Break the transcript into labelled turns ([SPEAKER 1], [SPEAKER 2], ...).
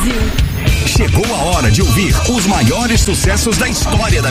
[SPEAKER 1] Brasil.
[SPEAKER 2] Chegou a hora de ouvir os maiores sucessos da história da